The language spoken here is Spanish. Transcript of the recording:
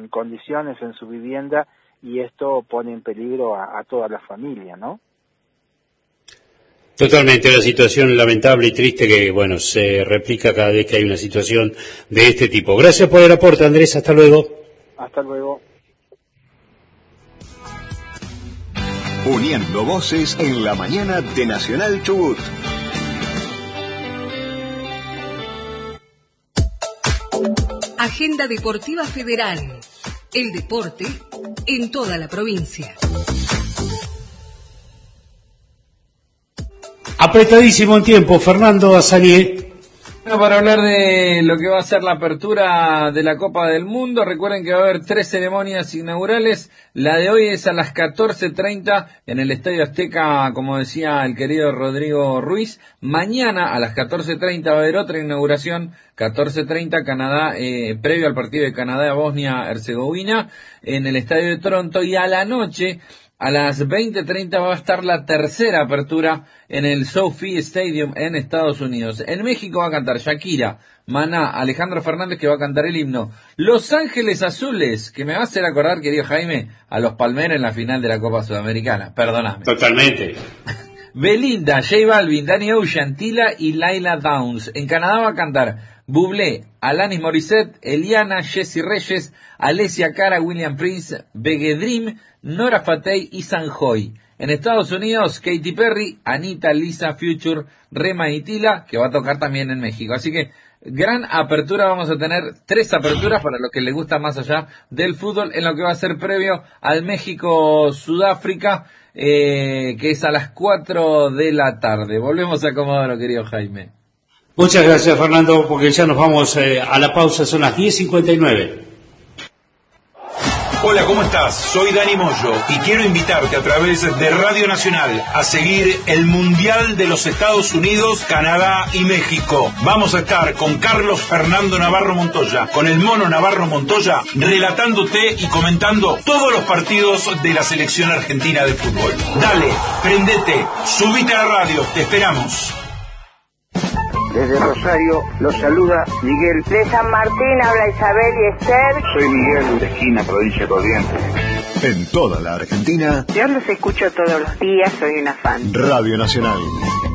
condiciones en su vivienda, y esto pone en peligro a toda la familia, ¿no? Totalmente, una situación lamentable y triste que, bueno, se replica cada vez que hay una situación de este tipo. Gracias por el aporte, Andrés, hasta luego. Hasta luego. Uniendo voces en la mañana de Nacional Chubut. Agenda Deportiva Federal. El deporte en toda la provincia. Apretadísimo en tiempo, Fernando Azanier. Bueno, para hablar de lo que va a ser la apertura de la Copa del Mundo, recuerden que va a haber 3 ceremonias inaugurales. La de hoy es a las 14:30 en el Estadio Azteca, como decía el querido Rodrigo Ruiz. Mañana a las 14:30 va a haber otra inauguración, 14:30 Canadá, previo al partido de Canadá-Bosnia-Herzegovina en el Estadio de Toronto, y a la noche, a las 20:30 va a estar la tercera apertura en el SoFi Stadium en Estados Unidos. En México va a cantar Shakira, Maná, Alejandro Fernández, que va a cantar el himno. Los Ángeles Azules, que me va a hacer acordar, querido Jaime, a los Palmeras en la final de la Copa Sudamericana. Perdóname. Totalmente. Belinda, J Balvin, Danny Ocean, Tila y Laila Downs. En Canadá va a cantar Bublé, Alanis Morissette, Eliana, Jessie Reyes, Alessia Cara, William Prince, Begedream, Nora Fatey y Sanjoy. En Estados Unidos, Katy Perry, Anita, Lisa, Future, Rema y Tila, que va a tocar también en México. Así que, gran apertura, vamos a tener 3 aperturas para los que les gusta más allá del fútbol, en lo que va a ser previo al México-Sudáfrica, que es a las 4 de la tarde. Volvemos a Comodoro, querido Jaime. Muchas gracias, Fernando, porque ya nos vamos a la pausa, son las 10:59. Hola, ¿cómo estás? Soy Dani Moyo y quiero invitarte a través de Radio Nacional a seguir el Mundial de los Estados Unidos, Canadá y México. Vamos a estar con Carlos Fernando Navarro Montoya, con el Mono Navarro Montoya, relatándote y comentando todos los partidos de la selección argentina de fútbol. Dale, prendete, subite a la radio, te esperamos. Desde Rosario los saluda Miguel. De San Martín habla Isabel y Esther. Soy Miguel, de Esquina, provincia de Corrientes. En toda la Argentina. Yo los escucho todos los días, soy una fan. Radio Nacional.